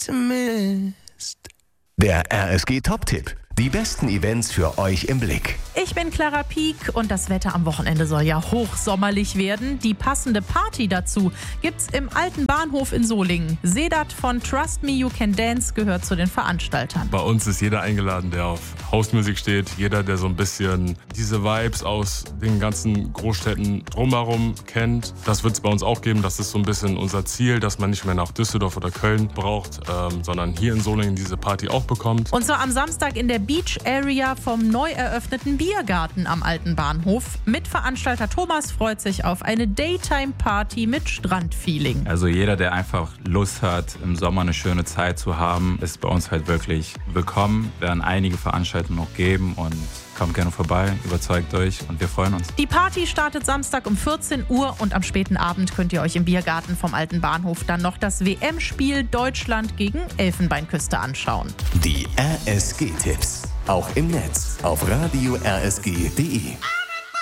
Mist. Der RSG Top-Tipp. Die besten Events für euch im Blick. Ich bin Clara Pieck und das Wetter am Wochenende soll ja hochsommerlich werden. Die passende Party dazu gibt's im alten Bahnhof in Solingen. Sedat von Trust Me You Can Dance gehört zu den Veranstaltern. Bei uns ist jeder eingeladen, der auf Hausmusik steht. Jeder, der so ein bisschen diese Vibes aus den ganzen Großstädten drumherum kennt. Das wird es bei uns auch geben. Das ist so ein bisschen unser Ziel, dass man nicht mehr nach Düsseldorf oder Köln braucht, sondern hier in Solingen diese Party auch bekommt. Und zwar am Samstag in der Beach Area vom neu eröffneten Biergarten am alten Bahnhof. Mitveranstalter Thomas freut sich auf eine Daytime-Party mit Strandfeeling. Also jeder, der einfach Lust hat, im Sommer eine schöne Zeit zu haben, ist bei uns halt wirklich willkommen. Wir werden einige Veranstaltungen noch geben und kommt gerne vorbei, überzeugt euch und wir freuen uns. Die Party startet Samstag um 14 Uhr und am späten Abend könnt ihr euch im Biergarten vom alten Bahnhof dann noch das WM-Spiel Deutschland gegen Elfenbeinküste anschauen. Die RSG-Tipps. Auch im Netz auf radio-rsg.de.